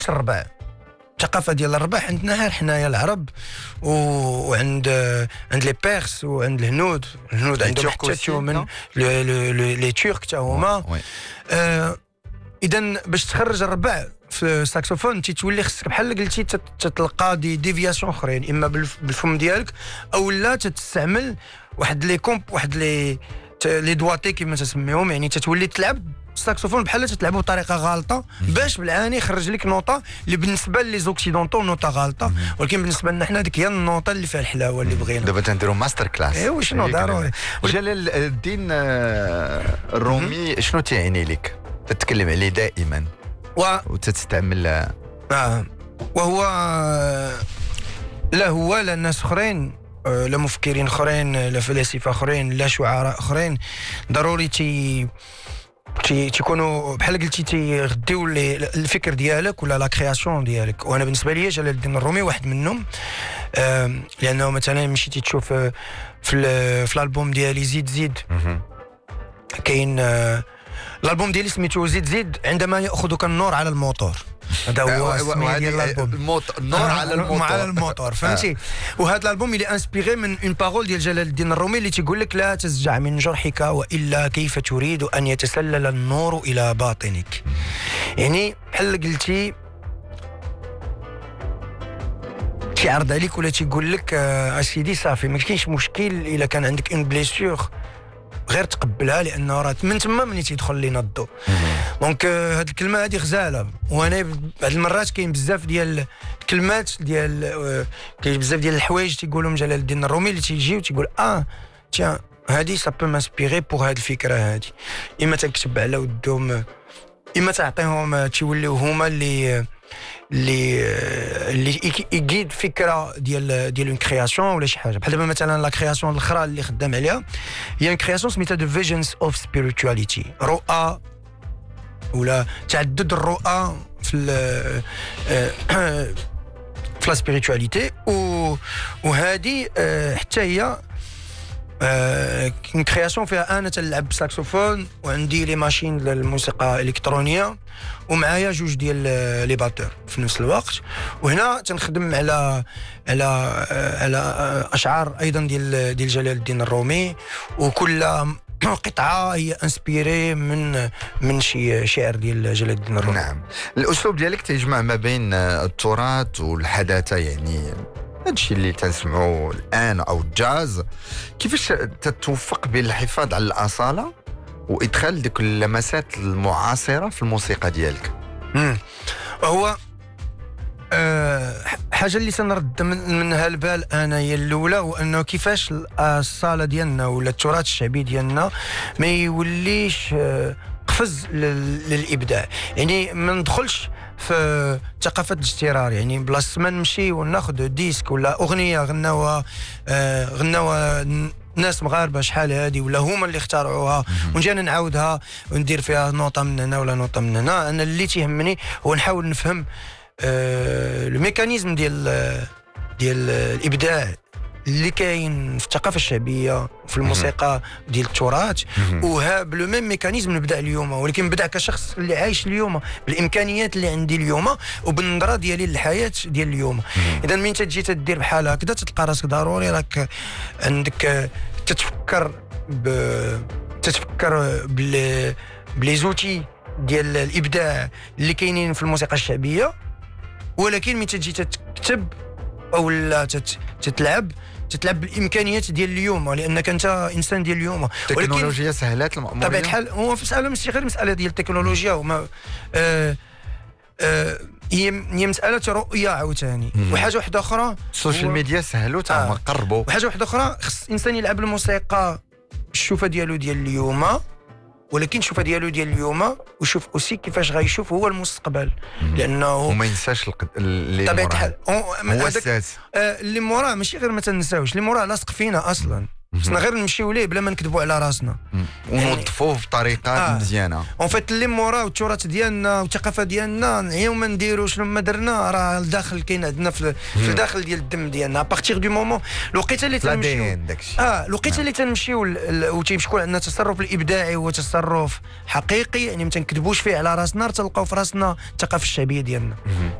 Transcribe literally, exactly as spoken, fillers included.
الربع. الثقافه ديال الربع عندنا غير حنايا العرب وعند عند لي بيرس وعند الهنود الهنود عندهم حتى تيومن لي تورك حتى هما. اذا باش تخرج الربع في الساكسوفون تيتولي خصك بحال قلتي تتلقى دي ديفياسيون اخرين اما بالفم ديالك او لا تستعمل واحد لي كومب واحد لي لي دواتي كما تسميهم، يعني تتولي تلعب الساكسوفون بحال تلعبو بطريقه غالطه باش بالعاني يخرج لك نوطه اللي بالنسبه لي زوكسيدونتو نوطه غالطه، ولكن بالنسبه لنا حنا ديك هي النوطه اللي فيها الحلاوه اللي بغينا. دابا تنديروا ماستر كلاس. ايوا شنو ضروري. جلال الدين الرومي شنو تيعني لك؟ تتكلم عليه دائما و... وتستعمل آه. وهو لا هو لا ناس اخرين لا مفكرين اخرين لا فلاسفه اخرين لا شعراء اخرين ضروري تي تي تيكونوا بحال قلتي تيغديو الفكر ديالك ولا لا كرياسيون ديالك. وانا بالنسبه لي جلال الدين الرومي واحد منهم، آه لانه مثلا مشيتي تشوف في في الالبوم ديالي زيد زيد كاين آه الالبوم ديالي سميتو زيد زيد عندما ياخذك النور على الموتور. هذا هو السميه ديال الالبوم، النور على الموتور على الموتور فهمتي. وهذا الالبوم اللي انسبيري من اون بارول ديال جلال الدين الرومي اللي تيقول لك لا تزجع من جرحك والا كيف تريد ان يتسلل النور الى باطنك. يعني بحال قلتي تيعرض عليك ولا تيقول لك اسيدي صافي ما كاينش مشكل الا كان عندك اون بليسيور غير تقبلها لانه راه من تما ملي تيدخل لينا الضوء. دونك هاد الكلمه هادي غزاله، وانا بعض المرات كاين بزاف ديال الكلمات ديال كاين بزاف ديال الحوايج تيقولهم جلال الدين الرومي اللي تيجي وتيقول اه تيان هادي سا بو مانسبيري بوغ هاد الفكره هادي. اما تكتب على ودهم اما تعطيهم تيوليو هما اللي اللي اللي يقيد فكره ديال ديال اون كرياسيون ولا شي حاجه. بحال دابا مثلا لا كرياسيون الاخرى اللي خدام عليها هي اون كرياسيون سميتها ذا فيجنز اوف سبيريتواليتي، رؤى ولا تعدد الرؤى في في لا سبيريتواليتي. وهذه حتى هي كاين كرياسيون فيها انا تلعب ساكسوفون وعندي لي ماشين للموسيقى الالكترونيه ومعايا جوج ديال لي باتور في نفس الوقت. وهنا تنخدم على على على اشعار ايضا ديال ديال جلال الدين الرومي، وكل قطعه هي انسبيري من من شي شعر ديال جلال الدين الرومي. نعم. الاسلوب ديالك تيجمع ما بين التراث والحداثه، يعني هادشي اللي تنسمعوا الان او الجاز. كيفاش تتوفق بين الحفاظ على الاصاله وادخال ديك اللمسات المعاصره في الموسيقى ديالك؟ امم هو أه حاجه اللي تنرد من منها البال انا هي الاولى، هو انه كيفاش الاصاله ديالنا ولا التراث الشعبي ديالنا ما يوليش قفز للابداع. يعني ما ندخلش في ثقافه الاجترار، يعني بلاصه ما نمشي وناخذ ديسك ولا اغنيه غناوها آه غناوها ناس مغاربه شحال هادي ولا هما اللي اخترعوها ونجي انا نعاودها وندير فيها نوطه من هنا ولا نوطه من هنا. انا اللي تيهمني هو نحاول نفهم آه الميكانيزم ديال ديال الابداع اللي كاين في الثقافه الشعبيه وفي الموسيقى ديال التراث، وها بلو ميم ميكانيزم نبدا اليوم، ولكن نبدا كشخص اللي عايش اليوم بالامكانيات اللي عندي اليوم وبالنظره ديالي للحياه ديال اليوم. اذا من تجي تدير بحال هكذا تلقى راسك ضروري راك عندك تتفكر ب تتفكر بل بلي زوتي ديال الابداع اللي كاينين في الموسيقى الشعبيه، ولكن من تجي تكتب او لا تتلعب تتلعب بالامكانيات ديال اليوم، لانك انت انسان ديال اليوم. التكنولوجيا سهلات المأموريه بطبيعه الحال. هو في مساله ماشي غير مساله ديال التكنولوجيا، وما آه آه هي هي مساله رؤيه عاوتاني. وحاجه واحده اخرى السوشيال ميديا سهلوا تا آه. قربوا. وحاجه واحده اخرى خص الانسان يلعب الموسيقى الشوفه ديالو ديال اليوم، ولكن الشوفه ديالو ديال اليوم وشوف اوسي كيفاش غيشوف هو المستقبل، لانه وما ينساش اللي طبيعه الحال هو الساس آه اللي موراه ماشي غير ما تنساوش اللي موراه لاصق فينا اصلا. خصنا غير نمشيو ليه بلا ما نكذبوا على راسنا ونوظفوه بطريقه آه. مزيانه. اون فيت اللي مورا والتراث ديالنا والثقافه ديالنا نعيو ما نديرو شنو ما درنا راه الداخل كاين عندنا في, في الداخل ديال الدم ديالنا. ابارتيغ دو مومون الوقيته اللي تنمشيو اه الوقيته اللي تنمشيو وتيمشي عندنا تصرف الابداعي هو تصرف حقيقي، يعني ما تنكذبوش فيه على راسنا، تلقاو في راسنا الثقافه الشعبيه ديالنا.